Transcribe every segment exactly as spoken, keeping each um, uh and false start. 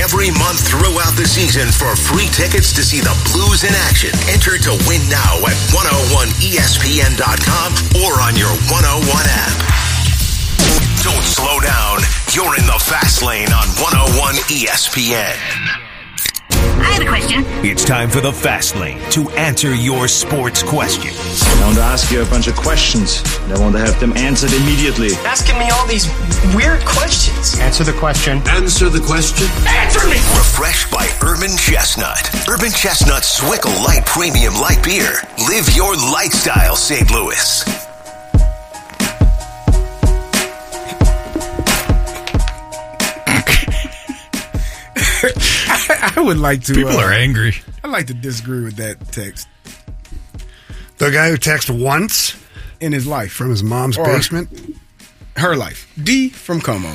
every month throughout the season for free tickets to see the Blues in action. Enter to win now at one oh one E S P N dot com or on your one oh one app. Don't slow down. You're in the fast lane on one oh one E S P N. I have a question. It's time for the Fast Lane to answer your sports questions. I want to ask you a bunch of questions, and I want to have them answered immediately. Asking me all these weird questions. Answer the question. Answer the question. Answer me! Refreshed by Urban Chestnut. Urban Chestnut Swickle Light Premium Light Beer. Live your lifestyle, Saint Louis. I would like to. People uh, are angry. I'd like to disagree with that text. The guy who texted once in his life from his mom's or basement, her life. D from Como.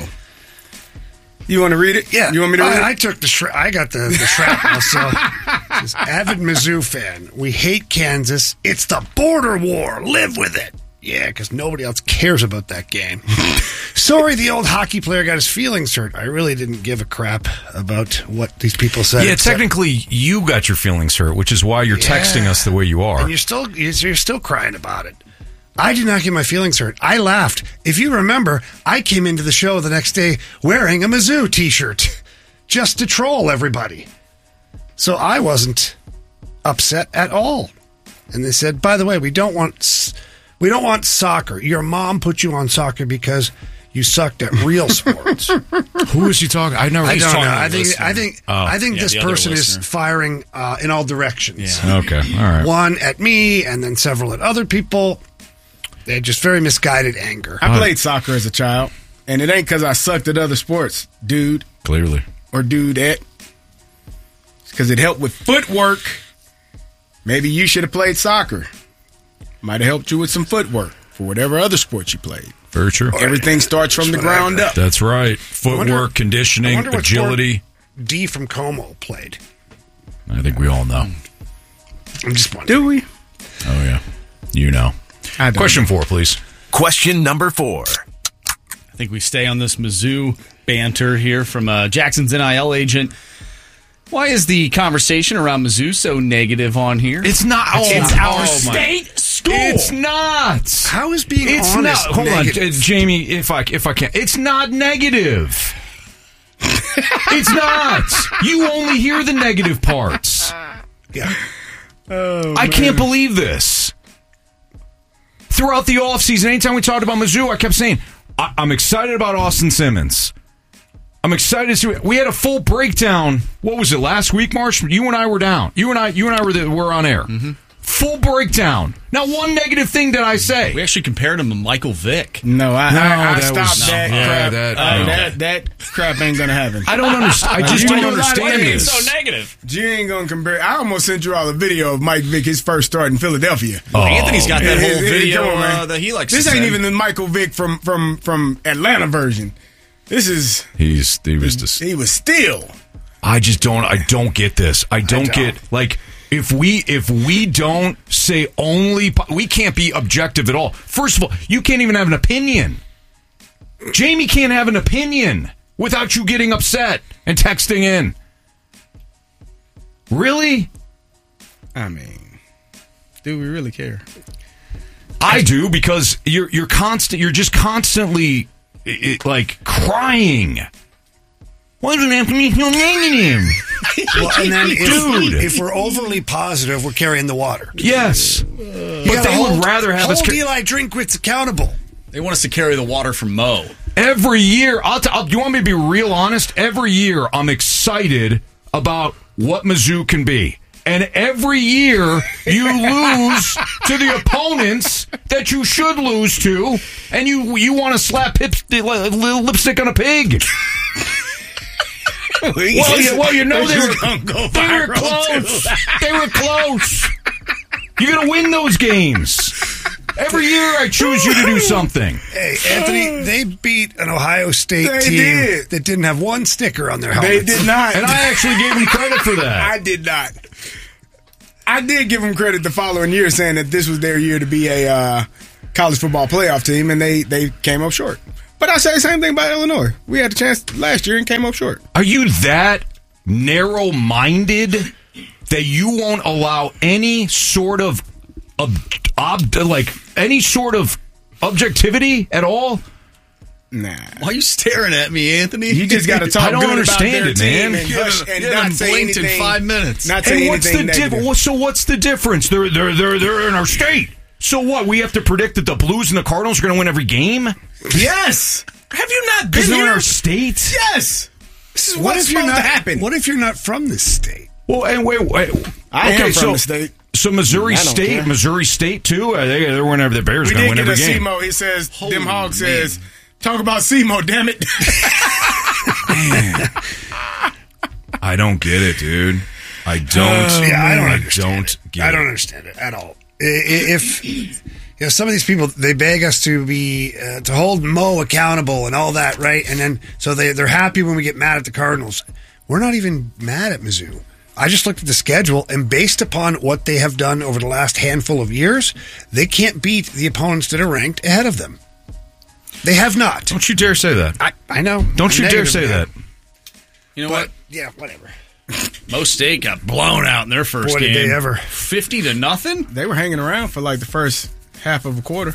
You want to read it? Yeah. You want me to read I, it? I took the shra- I got the, the shrapnel. So, says, avid Mizzou fan. We hate Kansas. It's the border war. Live with it. Yeah, because nobody else cares about that game. Sorry, the old hockey player got his feelings hurt. I really didn't give a crap about what these people said. Yeah, except- technically, you got your feelings hurt, which is why you're Yeah. texting us the way you are. And you're still you're still crying about it. I did not get my feelings hurt. I laughed. If you remember, I came into the show the next day wearing a Mizzou t-shirt just to troll everybody. So I wasn't upset at all. And they said, by the way, we don't want we don't want soccer. Your mom put you on soccer because you sucked at real sports. Who is he talking? I never. I he's don't talking know. to I the think listener. I think Oh. I think Yeah, this the other person is listener. firing uh, in all directions. Yeah. Okay, all right. One at me, and then several at other people. They're just very misguided anger. I played soccer as a child, and it ain't because I sucked at other sports, dude, Clearly. or dude at. It's because it helped with footwork. Maybe you should have played soccer. Might have helped you with some footwork for whatever other sports you played. Very true. Everything starts from the ground up. That's right. Footwork, wonder- I conditioning, wonder what agility. sport D from Como played. I think we all know. I'm just wondering. Do we? Oh, yeah. You know. I don't Question know. four, please. Question number four. I think we stay on this Mizzou banter here from uh, Jackson's N I L agent. Why is the conversation around Mizzou so negative on here? It's not. Oh, It's my- our oh, my- state school. It's not. How is being It's honest not. Hold negative? on, uh, Jamie. If I if I can, it's not negative. It's not. You only hear the negative parts. Yeah. I can't believe this. Throughout the offseason, anytime we talked about Mizzou, I kept saying, I- I'm excited about Austin Simmons. I'm excited to see. We had a full breakdown. What was it last week, Marsh? You and I were down. You and I. You and I were the, were on air. Mm-hmm. Full breakdown. Now, one negative thing did I say? We actually compared him to Michael Vick. No, I, No, I, I that stopped was- that no, crap. that- Uh, no. that, that crap ain't going to happen. I don't understand. I just You don't know, like, understand what do you mean this. So negative. You ain't going to compare. I almost sent you all a video of Mike Vick, his first start in Philadelphia. Oh. Anthony's got that Hey, whole hey, hey, video come on, man. uh, that he likes This to ain't send. even the Michael Vick from, from, from Atlanta version. This is, He's he was just. he was still. I just don't. I don't get this. I don't, don't. get like if we if we don't say only po- we can't be objective at all. First of all, you can't even have an opinion. Jamie can't have an opinion without you getting upset and texting in. Really? I mean, do we really care? I do because you're you're constant. You're just constantly i- i- like crying. Why doesn't Anthony feel negative? Well, and then if, Dude. if we're overly positive, we're carrying the water. Yes, You but gotta they hold, would rather have us. hold ca- Eli Drinkwitz accountable. They want us to carry the water from Mo. Every year, I'll t- I'll, you want me to be real honest? Every year, I'm excited about what Mizzou can be. And every year, you lose to the opponents that you should lose to, and you you want to slap hip, little lipstick on a pig. well, you, well, you know they were, go they were close. They were close. You're going to win those games. Every year, I choose you to do something. Hey, Anthony, they beat an Ohio State They team did. that didn't have one sticker on their They helmets. did not. And I actually gave them credit for that. I did not. I did give them credit the following year, saying that this was their year to be a uh, college football playoff team, and they, they came up short. But I say the same thing about Illinois. We had a chance last year and came up short. Are you that narrow-minded that you won't allow any sort of ob, ob, like any sort of objectivity at all? Nah. Why are you staring at me, Anthony? You just got to talk I don't good understand about their it, man. team and, You hush, haven't- and you not haven't say blinked anything. in five minutes. Not say And what's the anything negative. difference? So what's the difference? They're they're they're they're they're in our state. So what? We have to predict that the Blues and the Cardinals are going to win every game Yes. Have you not been because they're in here? our state. Yes. This is What what's if you're supposed not? to happen. What if you're not from this state? Well, and wait, wait. I okay, am from so, the state. So Missouri I don't State, care. Missouri State too. Uh, they, they're whenever the Bears We are going did to win get a every game. C M O. He says, Holy Dem Hog man. says, talk about C M O, damn it. I don't get it, dude. I don't. Uh, yeah, I don't I understand don't it. get I it. don't understand it at all. I- i- If you know some of these people, they beg us to be uh, to hold Mo accountable and all that, right? And then so they they're happy when we get mad at the Cardinals. We're not even mad at Mizzou. I just looked at the schedule, and based upon what they have done over the last handful of years, they can't beat the opponents that are ranked ahead of them. They have not. Don't you dare say that. I, I know. Don't you I'm dare negative, say man. that. You know But what? yeah, whatever. Mo State got blown out in their first Boy, game. did they ever. fifty to nothing? They were hanging around for like the first half of a quarter.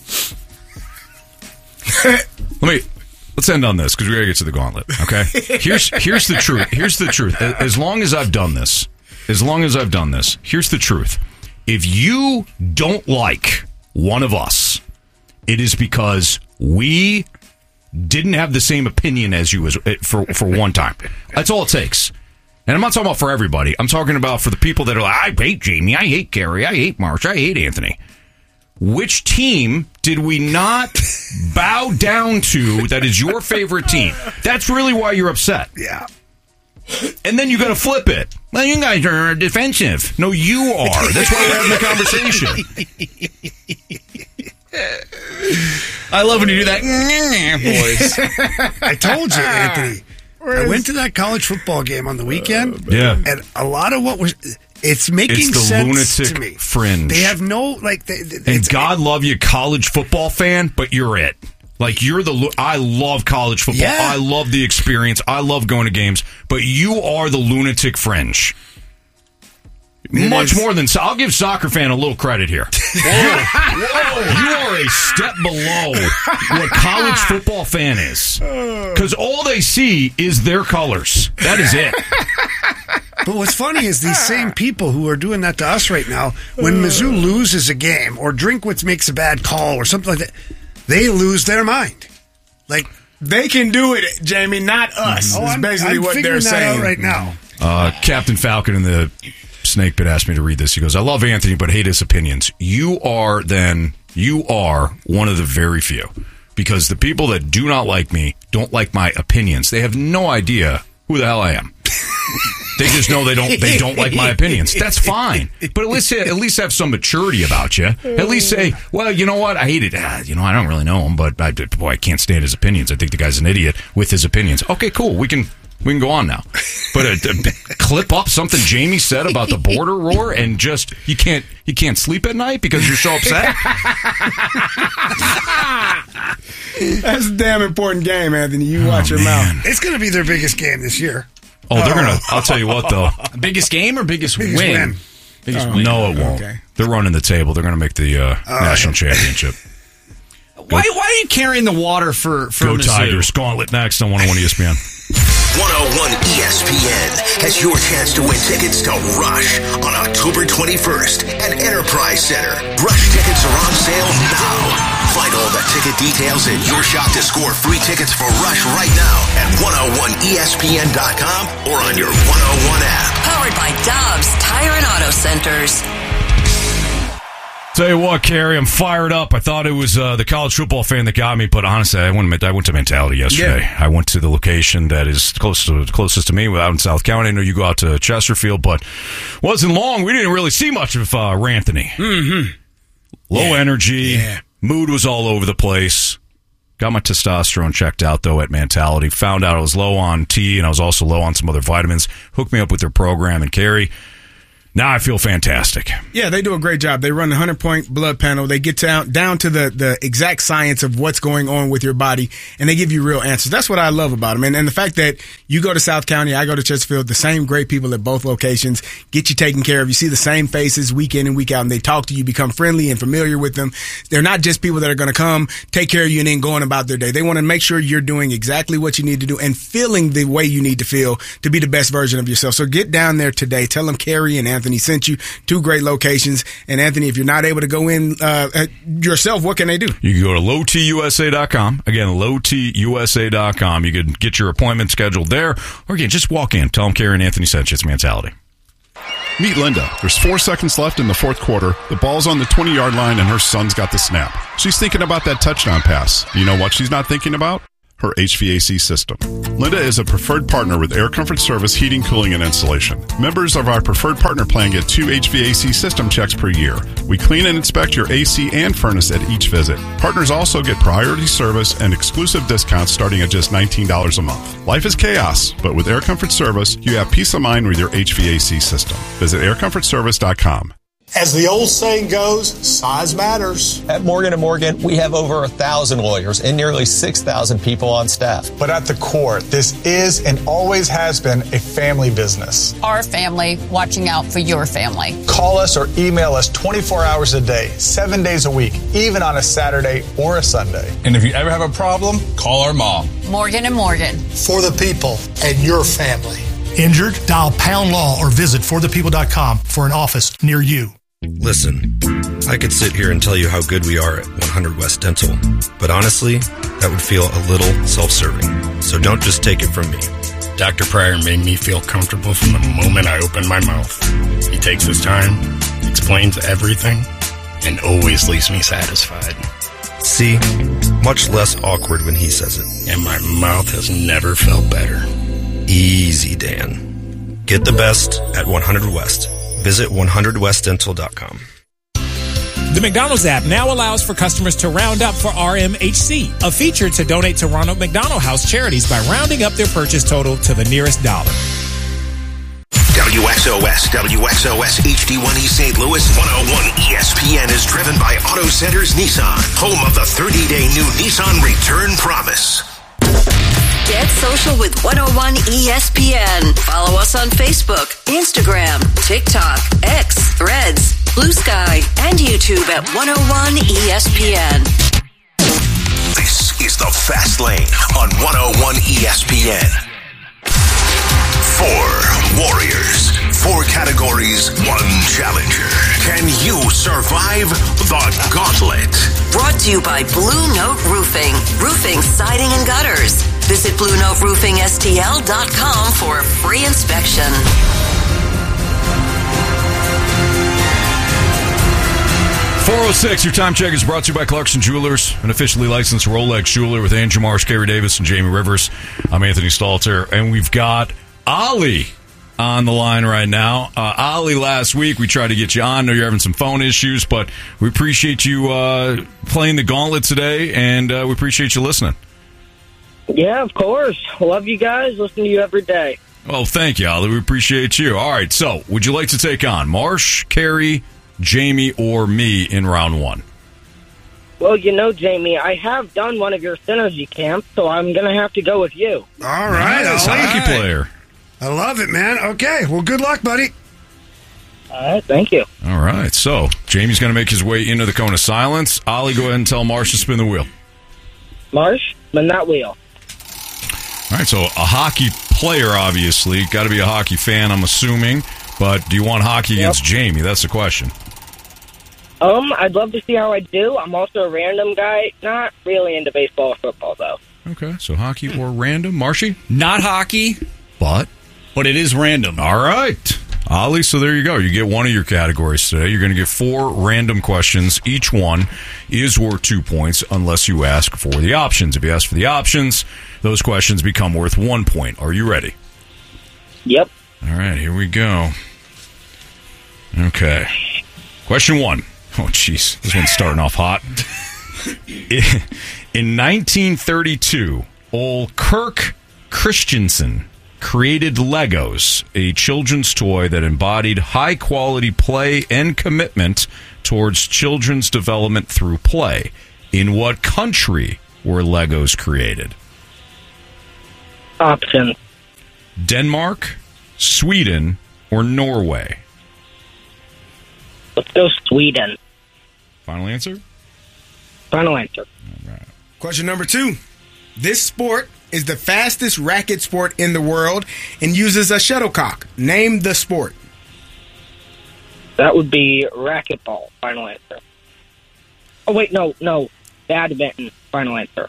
Let me let's end on this because we gotta get to the gauntlet. Okay. Here's here's the truth. Here's the truth. As long as I've done this, as long as I've done this, here's the truth. If you don't like one of us, it is because we didn't have the same opinion as you as for for one time. That's all it takes. And I'm not talking about for everybody. I'm talking about for the people that are like, I hate Jamie, I hate Gary, I hate Marsh, I hate Anthony. Which team did we not bow down to that is your favorite team? That's really why you're upset. Yeah. And then you got to flip it. Well, you guys are defensive. No, you are. That's why we're having the conversation. I love when you do that voice. I told you, Anthony. I went to that college football game on the weekend. Yeah. And a lot of what was, it's making It's the sense lunatic to me. fringe. They have no, like, they, they, And it's- God love you, college football fan, but you're it. Like, you're the. lu- I love college football. Yeah. I love the experience. I love going to games. But you are the lunatic fringe. It Much is. more than. so- I'll give soccer fan a little credit here. Whoa. Whoa. You are a step below what college football fan is. Because all they see is their colors. That is it. But what's funny is these same people who are doing that to us right now, when Mizzou loses a game or Drinkwitz makes a bad call or something like that, they lose their mind. Like, They can do it, Jamie, not us. oh, is I'm, basically I'm what figuring they're that saying. out right now. Uh, Captain Falcon in the Snake Pit asked me to read this. He goes, I love Anthony, but hate his opinions. You are then, you are one of the very few. Because the people that do not like me don't like my opinions. They have no idea who the hell I am. They just know they don't they don't like my opinions. That's fine. But at least at least have some maturity about you. At least say, well, you know what? I hate it. Ah, you know, I don't really know him, but I, boy, I can't stand his opinions. I think the guy's an idiot with his opinions. Okay, cool. We can we can go on now. But uh, uh, clip up something Jamie said about the border roar and just you can't you can't sleep at night because you're so upset. That's a damn important game, Anthony. You Oh, watch your man. mouth. It's going to be their biggest game this year. Oh, they're gonna. I'll tell you what, though. Biggest game or biggest, Biggest win? win. Biggest Oh, win. No, it won't. Okay. They're running the table. They're going to make the uh, national championship. Why, why are you carrying the water for, for Go Mizzou? Tigers. Gauntlet next on one oh one E S P N. one oh one E S P N has your chance to win tickets to Rush on October twenty-first at Enterprise Center. Rush tickets are on sale now. Find all the ticket details and your shot to score free tickets for Rush right now at one oh one E S P N dot com or on your one oh one app. Powered by Dobbs Tire and Auto Centers. Tell you what, Carrie, I'm fired up. I thought it was uh, the college football fan that got me, but honestly, I went, I went to Mentality yesterday. Yeah. I went to the location that is close to, closest to me, out in South County. I know you go out to Chesterfield, but wasn't long. We didn't really see much of uh, Ranthony. Mm-hmm. Low Yeah. energy. Yeah. Mood was all over the place. Got my testosterone checked out, though, at Mentality. Found out I was low on tea, and I was also low on some other vitamins. Hooked me up with their program, and Carrie, Now I feel fantastic. Yeah, they do a great job. They run the hundred-point blood panel. They get down, down to the, the exact science of what's going on with your body, and they give you real answers. That's what I love about them. And, and the fact that you go to South County, I go to Chesterfield, the same great people at both locations, get you taken care of. You see the same faces week in and week out, and they talk to you, become friendly and familiar with them. They're not just people that are going to come, take care of you, and then going about their day. They want to make sure you're doing exactly what you need to do and feeling the way you need to feel to be the best version of yourself. So get down there today. Tell them Carrie and Anthony sent you. Two great locations. And Anthony, if you're not able to go in uh, yourself, what can they do? You can go to low t u s a dot com. Again, low t u s a dot com. You can get your appointment scheduled there. Or again, just walk in. Tell them Carrie and Anthony sent you. It's Mentality. Meet Linda. There's four seconds left in the fourth quarter. The ball's on the twenty-yard line, and her son's got the snap. She's thinking about that touchdown pass. You know what she's not thinking about? Her H V A C system. Linda is a preferred partner with Air Comfort Service Heating, Cooling, and Installation. Members of our preferred partner plan get two H V A C system checks per year. We clean and inspect your A C and furnace at each visit. Partners also get priority service and exclusive discounts starting at just nineteen dollars a month. Life is chaos, but with Air Comfort Service, you have peace of mind with your H V A C system. Visit air comfort service dot com. As the old saying goes, size matters. At Morgan and Morgan, we have over a thousand lawyers and nearly six thousand people on staff. But at the core, this is and always has been a family business. Our family watching out for your family. Call us or email us twenty-four hours a day, seven days a week, even on a Saturday or a Sunday. And if you ever have a problem, call our mom. Morgan and Morgan. For the people and your family. Injured? Dial pound law or visit for the people dot com for an office near you. Listen, I could sit here and tell you how good we are at one hundred West Dental, but honestly, that would feel a little self-serving. So don't just take it from me. Doctor Pryor made me feel comfortable from the moment I opened my mouth. He takes his time, explains everything, and always leaves me satisfied. See, much less awkward when he says it. And my mouth has never felt better. Easy, Dan. Get the best at one hundred West. Visit one hundred west dental dot com. The McDonald's app now allows for customers to round up for R M H C, a feature to donate to Ronald McDonald House charities by rounding up their purchase total to the nearest dollar. W X O S, W X O S H D one E Saint Louis, one oh one E S P N is driven by Auto Centers Nissan, home of the thirty-day new Nissan Return Promise. Get social with one oh one E S P N. Follow us on Facebook, Instagram, TikTok, X, Threads, Blue Sky, and YouTube at one oh one E S P N. This is the Fast Lane on one oh one E S P N. Four warriors, four categories, one challenger. Can you survive the gauntlet? Brought to you by Blue Note Roofing. Roofing, siding, and gutters. Visit blue note roofing s t l dot com for a free inspection. four oh six, your time check is brought to you by Clarkson Jewelers, an officially licensed Rolex jeweler with Andrew Marsh, Kerry Davis, and Jamie Rivers. I'm Anthony Stalter, and we've got Ollie on the line right now. Uh, Ollie, last week we tried to get you on. I know you're having some phone issues, but we appreciate you uh, playing the gauntlet today, and uh, we appreciate you listening. Yeah, of course. Love you guys. Listen to you every day. Well, thank you, Ollie. We appreciate you. All right, so would you like to take on Marsh, Kerry, Jamie, or me in round one? Well, you know, Jamie, I have done one of your synergy camps, so I'm going to have to go with you. All right. Nice hockey right. player. I love it, man. Okay, well, good luck, buddy. All right, thank you. All right, so Jamie's going to make his way into the cone of silence. Ollie, go ahead and tell Marsh to spin the wheel. Marsh, spin that wheel. All right, so a hockey player, obviously. Got to be a hockey fan, I'm assuming. But do you want hockey yep. against Jamie? That's the question. Um, I'd love to see how I do. I'm also a random guy. Not really into baseball or football, though. Okay, so hockey or random. Marshy? Not hockey. But? But it is random. All right. Ollie, so there you go. You get one of your categories today. You're going to get four random questions. Each one is worth two points unless you ask for the options. If you ask for the options, those questions become worth one point. Are you ready? Yep. All right, here we go. Okay. Question one. Oh, jeez. This one's starting off hot. In nineteen thirty-two, old Kirk Christensen created Legos, a children's toy that embodied high-quality play and commitment towards children's development through play? In what country were Legos created? Options. Denmark, Sweden, or Norway? Let's go Sweden. Final answer? Final answer. Question number two. This sport is the fastest racket sport in the world and uses a shuttlecock. Name the sport. That would be racquetball. Final answer. Oh, wait, no, no. Badminton. Final answer.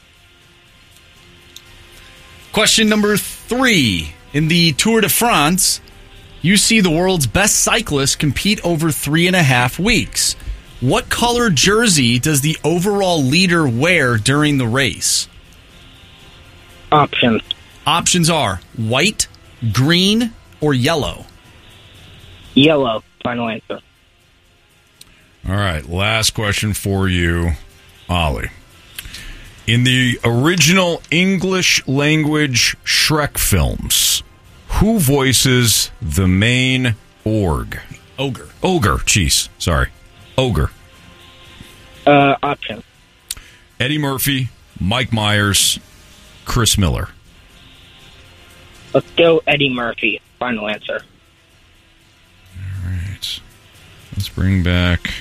Question number three. In the Tour de France, you see the world's best cyclists compete over three and a half weeks. What color jersey does the overall leader wear during the race? Options. Options are white, green, or yellow. Yellow. Final answer. All right, last question for you, Ollie. In the original English language Shrek films, who voices the main org? Ogre. Ogre, jeez, sorry. Ogre. Uh, option. Eddie Murphy, Mike Myers, Chris Miller. Let's go Eddie Murphy. Final answer. All right. Let's bring back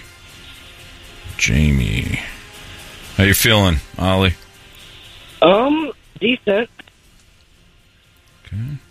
Jamie. How you feeling, Ollie? Um, decent. Okay.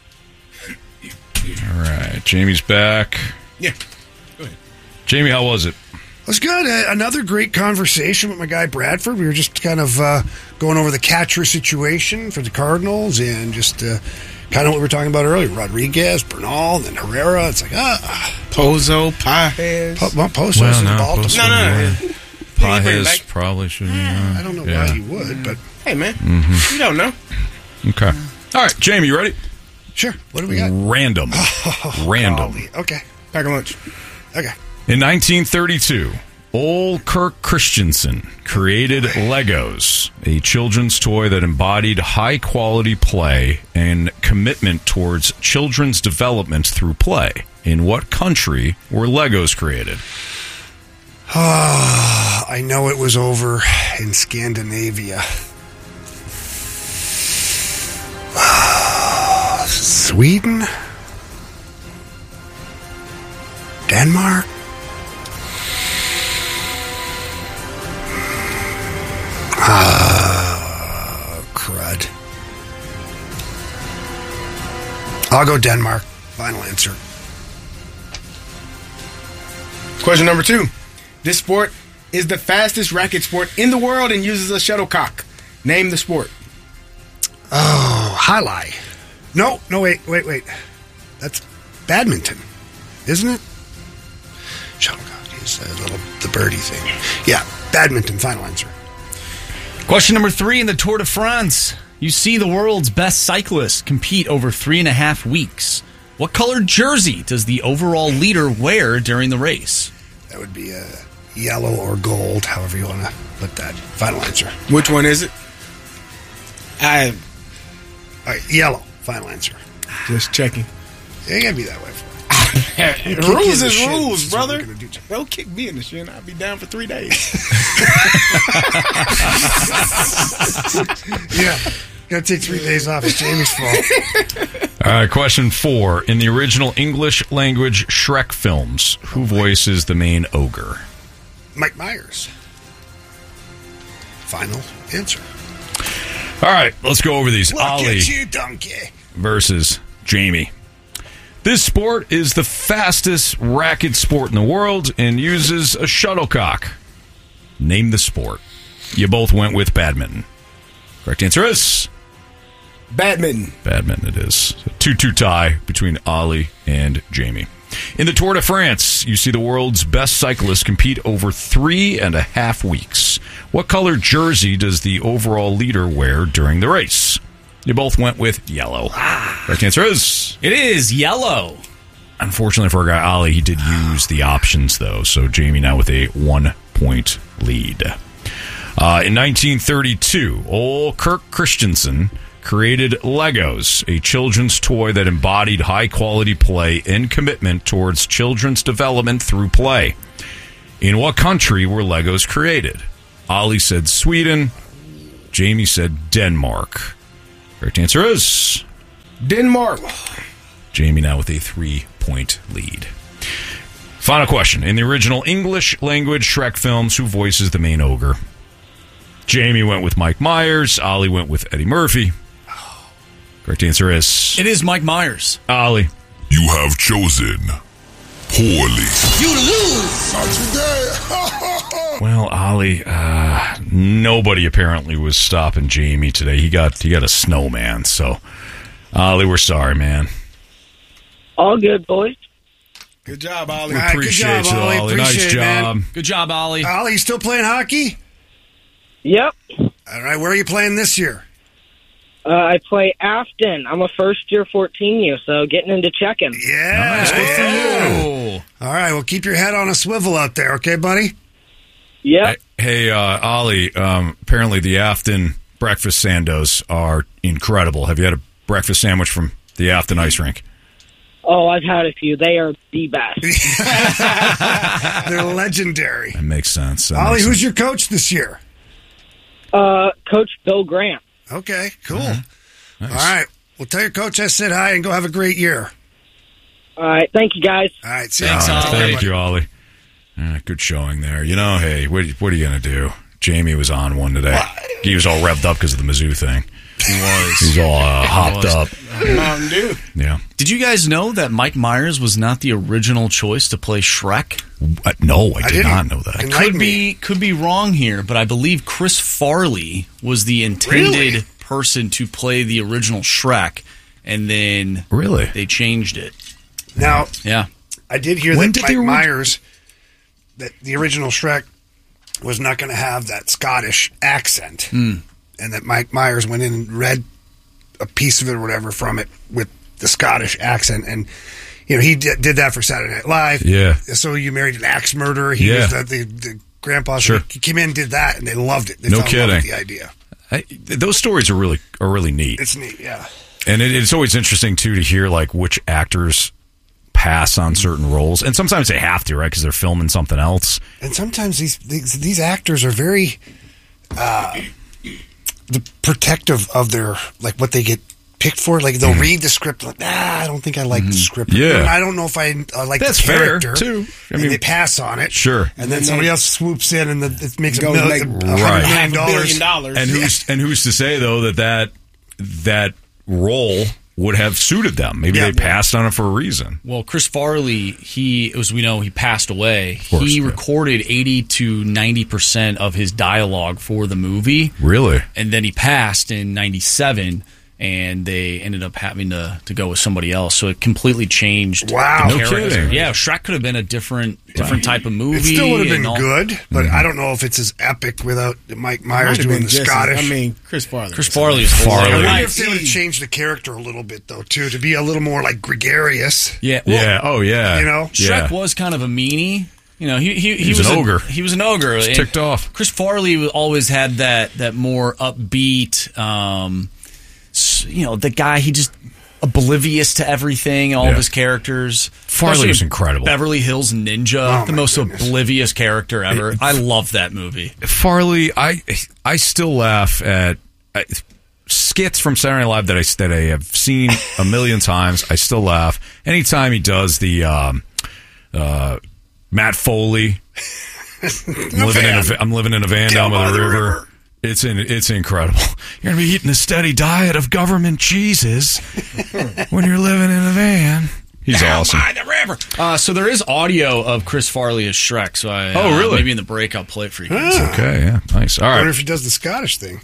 All right. Jamie's back. Yeah. Jamie, how was it? It was good. Uh, another great conversation with my guy Bradford. We were just kind of uh, going over the catcher situation for the Cardinals and just uh, kind of what we were talking about earlier. Rodriguez, Bernal, and then Herrera. It's like, ah. Pozo, Pajes. Po- well, Pozo's Well, in no, Baltimore. Pozo, No, no, no. yeah. Who do you bring Pajes back? probably should. Yeah, I don't know yeah. why you would, but Hey, man. Mhm. You don't know. Okay. All right, Jamie, you ready? sure. What do we got? Random. Random. Golly. Okay. Pack a lunch. Okay. In nineteen thirty-two, Ole Kirk Christensen created Legos, a children's toy that embodied high-quality play and commitment towards children's development through play. In what country were Legos created? Ah, I know it was over in Scandinavia. Sweden? Denmark? Ah, crud. I'll go Denmark. Final answer. Question number two. This sport is the fastest racket sport in the world and uses a shuttlecock. Name the sport. Oh, highlight. No, no, wait, wait, wait. That's badminton, isn't it? Shuttlecock is a little, the birdie thing. Yeah, badminton, final answer. Question number three. In the Tour de France, you see the world's best cyclists compete over three and a half weeks. What colored jersey does the overall leader wear during the race? That would be uh, yellow or gold, however you want to put that. Final answer. Which one is it? I. All right, yellow. Final answer. Just checking. It can't be that way. Rules is rules, brother. Don't kick me in the shin. I'll be down for three days. Yeah. Gotta take three days off. It's Jamie's fault. All right, question four. In the original English language Shrek films, who voices the main ogre? Mike Myers. Final answer. All right, let's go over these. Look Ollie at you, donkey. versus Jamie. This sport is the fastest racket sport in the world and uses a shuttlecock. Name the sport. You both went with badminton. Correct answer is... Badminton. Badminton it is. A two two tie between Ollie and Jamie. In the Tour de France, you see the world's best cyclists compete over three and a half weeks. What color jersey does the overall leader wear during the race? You both went with yellow. Correct answer is... It is yellow. Unfortunately for our guy Ollie, he did use the options, though. So Jamie now with a one-point lead. Uh, in nineteen thirty-two, Ole Kirk Christensen created Legos, a children's toy that embodied high-quality play and commitment towards children's development through play. In what country were Legos created? Ollie said Sweden. Jamie said Denmark. Correct answer is Denmark. Jamie now with a three-point lead. Final question. In the original English language Shrek films, who voices the main ogre? Jamie went with Mike Myers. Ollie went with Eddie Murphy. Correct answer is... It is Mike Myers. Ollie. You have chosen poorly. You lose. Not today. Well, Ollie, uh, nobody apparently was stopping Jamie today. He got he got a snowman. So, Ollie, we're sorry, man. All good, boys. Good job, Ollie. We All right, appreciate good job, you, Ollie. Ollie. Appreciate Nice it, man. job. Good job, Ollie. Ollie, you still playing hockey? Yep. All right, where are you playing this year? Uh, I play Afton. I'm a first-year fourteen U, so getting into checking. Yeah. Nice. Good for yeah. you. All right, well, keep your head on a swivel out there, okay, buddy? Yep. Hey, uh, Ollie, um, apparently the Afton breakfast sandos are incredible. Have you had a breakfast sandwich from the Afton ice rink? Oh, I've had a few. They are the best. They're legendary. That makes sense. That Ollie, makes who's sense. your coach this year? Uh, Coach Bill Grant. Okay, cool. Uh-huh. Nice. All right. Well, tell your coach I said hi and go have a great year. All right. Thank you, guys. All right. See Thanks, you. Ollie. Thank you, Ollie. All right, good showing there. You know, hey, what, what are you going to do? Jamie was on one today. He was all revved up because of the Mizzou thing. He was. He was all uh, hopped was. up. Mountain Dew. Yeah. Did you guys know that Mike Myers was not the original choice to play Shrek? Uh, no, I, I did didn't. not know that. Enlighten Could me. be could be wrong here, but I believe Chris Farley was the intended Really? person to play the original Shrek, and then Really? they changed it. Now, Yeah. I did hear When that did Mike the ori- Myers, that the original Shrek was not going to have that Scottish accent, Mm. and that Mike Myers went in and read a piece of it or whatever from it with the Scottish accent, and you know he did, did that for Saturday Night Live. Yeah. So You Married an Axe Murderer. He Yeah. was the, the, the grandpa. So Sure. He came in and did that, and they loved it. They No fell in love with kidding. the idea. I, those stories are really are really neat. It's neat, yeah. And it, it's always interesting, too, to hear, like, which actors pass on certain roles. And sometimes they have to, right, because they're filming something else. And sometimes these these, these actors are very uh, the protective of their, like, what they get picked for. Like, they'll Mhm. read the script, like, nah, I don't think I like the script. Yeah. I don't know if I, I like That's the fair, character. too. I and mean- they pass on it. Sure. And then then somebody they- else swoops in and the, it makes a Go million, make a hundred Right. million Half a dollars. billion dollars. And who's, and who's to say, though, that that, that role would have suited them? Maybe Yeah. they passed on it for a reason. Well, Chris Farley, he, as we know, he passed away. course, he yeah. recorded eighty to ninety percent of his dialogue for the movie, Really? and then he passed in ninety-seven, and they ended up having to, to go with somebody else. So it completely changed Wow. the No character. kidding. Yeah, Shrek could have been a different different type of movie. It still would have and been all- good, but I don't know if it's as epic without Mike Might Myers have doing been the just as- Scottish. I mean, Chris Farley. Chris Farley is Farley. I hilarious. wonder if they would have changed the character a little bit, though, too, to be a little more like gregarious. Yeah, well, Yeah. Oh, yeah. You know? Shrek Yeah. was kind of a meanie. You know, he he, he, He was an a- ogre. He was an ogre. Just And ticked off. Chris Farley always had that that more upbeat. Um, s- you know, the guy he just oblivious to everything, all Yeah. of his characters. Farley Especially was incredible. Beverly Hills Ninja, Oh, the my most goodness. oblivious character ever. I love that movie. Farley, I I still laugh at I, skits from Saturday Night Live that I that I have seen a million times. I still laugh anytime he does the um, uh, Matt Foley. I'm living in a va- I'm living in a van down by the river. It's in, it's incredible. You're gonna be eating a steady diet of government cheeses when you're living in a van. He's awesome. By the river. Uh, so there is audio of Chris Farley as Shrek. So I, Oh, uh, really? maybe in the break I'll play it for you guys. Ah. Okay, yeah, nice. All I wonder right, if he does the Scottish thing.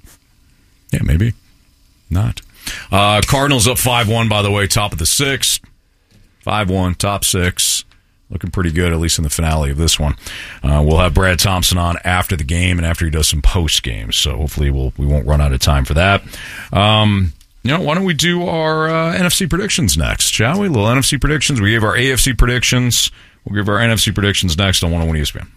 yeah, maybe not. Uh, Cardinals up five one. By the way, top of the sixth. five one, top six. Looking pretty good, at least in the finale of this one. Uh, we'll have Brad Thompson on after the game and after he does some post games. So hopefully we'll we won't run out of time for that. Um, you know, why don't we do our uh, N F C predictions next, shall we? A little N F C predictions. We gave our A F C predictions. We'll give our N F C predictions next on one oh one E S P N.